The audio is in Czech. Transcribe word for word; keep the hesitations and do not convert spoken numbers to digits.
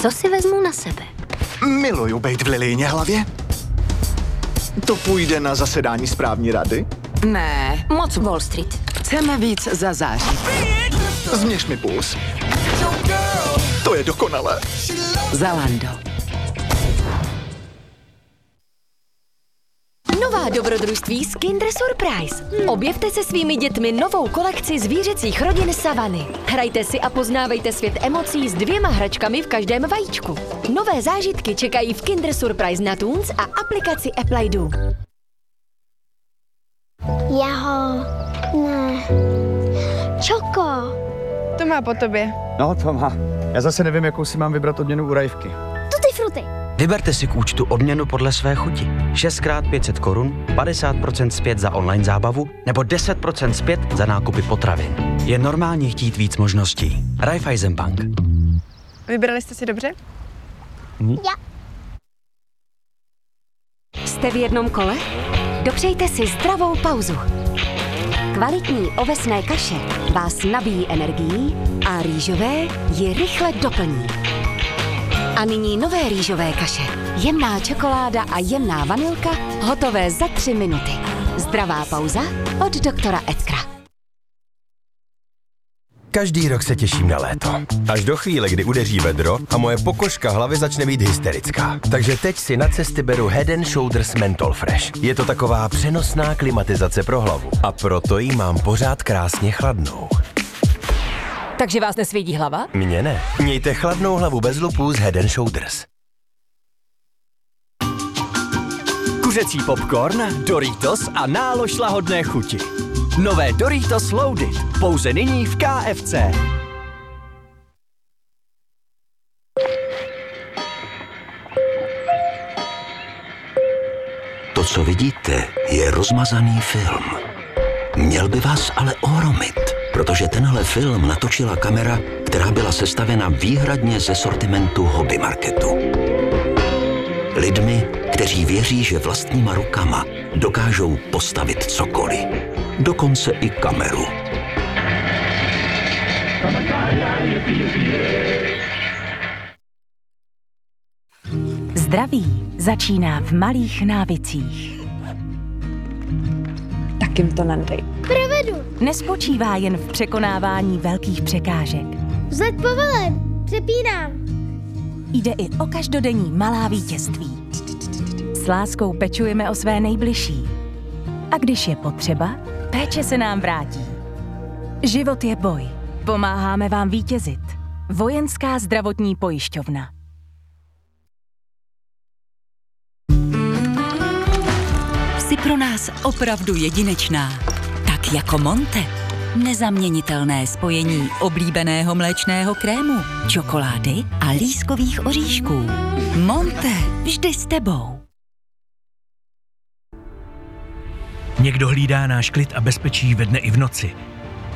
Co si vezmu na sebe? Miluju bejt v Lilijně hlavě. To půjde na zasedání správní rady? Ne, Moc Wall Street. chceme víc za září. Změř mi puls. To je dokonalé. Zalando. Nová dobrodružství z Kinder Surprise. Objevte se svými dětmi novou kolekci zvířecích rodin Savany. Hrajte si a poznávejte svět emocí s dvěma hračkami v každém vajíčku. Nové zážitky čekají v Kinder Surprise na Toons a aplikaci Apple I D. Jaho, ne, čoko. To má po tobě. No, to má. Já zase nevím, jakou si mám vybrat odměnu u Rajvky. Tutti fruty. Vyberte si k účtu odměnu podle své chuti. šest krát pět set korun, padesát procent zpět za online zábavu nebo deset procent zpět za nákupy potravin. Je normálně chtít víc možností. Raiffeisenbank. Vybrali jste si dobře? Já. Jste v jednom kole? Dopřejte si zdravou pauzu. Kvalitní ovesné kaše vás nabíjí energií a rýžové ji rychle doplní. A nyní nové rýžové kaše. Jemná čokoláda a jemná vanilka, hotové za tři minuty. Zdravá pauza od doktora Edkra. Každý rok se těším na léto. Až do chvíle, kdy udeří vedro a moje pokožka hlavy začne být hysterická. Takže teď si na cesty beru Head and Shoulders Menthol Fresh. Je to taková přenosná klimatizace pro hlavu. A proto ji mám pořád krásně chladnou. Takže vás nesvědí hlava? Mně ne. Mějte chladnou hlavu bez lupů z Head and Shoulders. Kuřecí popcorn, Doritos a nálož lahodné chuti. Nové Doritos Loaded. Pouze nyní v K F C. To, co vidíte, je rozmazaný film. Měl by vás ale ohromit, protože tenhle film natočila kamera, která byla sestavena výhradně ze sortimentu hobby marketu. Lidmi, kteří věří, že vlastníma rukama dokážou postavit cokoliv. Dokonce i kameru. Zdraví začíná v malých návicích. Tak jim to nadej. Provedu. Nespočívá jen v překonávání velkých překážek. Vzlet povelen. Přepínám. Jde i o každodenní malá vítězství. S láskou pečujeme o své nejbližší. A když je potřeba, péče se nám vrátí. Život je boj. Pomáháme vám vítězit. Vojenská zdravotní pojišťovna. Jsi pro nás opravdu jedinečná. Tak jako Monte. Nezaměnitelné spojení oblíbeného mléčného krému, čokolády a lískových oříšků. Monte, vždy s tebou. Někdo hlídá náš klid a bezpečí ve dne i v noci.